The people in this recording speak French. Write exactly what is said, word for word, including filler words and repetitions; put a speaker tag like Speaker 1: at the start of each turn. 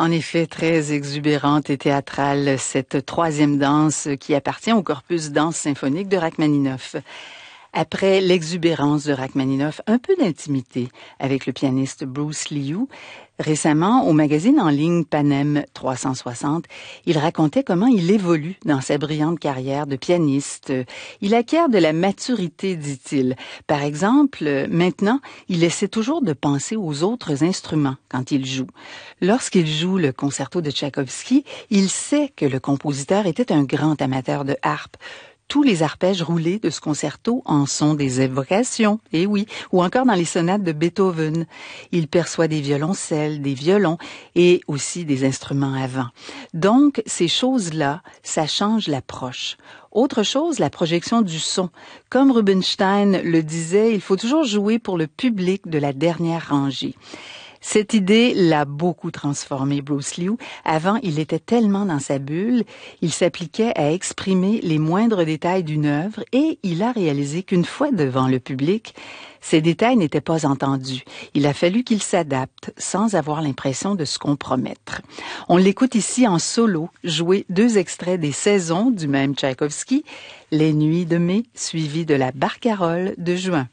Speaker 1: En effet, très exubérante et théâtrale, cette troisième danse qui appartient au corpus danse symphonique de Rachmaninoff. Après l'exubérance de Rachmaninoff, un peu d'intimité avec le pianiste Bruce Liu. Récemment, au magazine en ligne Panem trois cent soixante, il racontait comment il évolue dans sa brillante carrière de pianiste. Il acquiert de la maturité, dit-il. Par exemple, maintenant, il essaie toujours de penser aux autres instruments quand il joue. Lorsqu'il joue le concerto de Tchaïkovski, il sait que le compositeur était un grand amateur de harpe. Tous les arpèges roulés de ce concerto en sont des évocations, et oui, ou encore dans les sonates de Beethoven. Il perçoit des violoncelles, des violons et aussi des instruments à vent. Donc, ces choses-là, ça change l'approche. Autre chose, la projection du son. Comme Rubinstein le disait, il faut toujours jouer pour le public de la dernière rangée. Cette idée l'a beaucoup transformé, Bruce Liu. Avant, il était tellement dans sa bulle, il s'appliquait à exprimer les moindres détails d'une œuvre et il a réalisé qu'une fois devant le public, ces détails n'étaient pas entendus. Il a fallu qu'il s'adapte sans avoir l'impression de se compromettre. On l'écoute ici en solo, jouer deux extraits des Saisons du même Tchaïkovski, Les Nuits de mai, suivies de la Barcarolle de juin.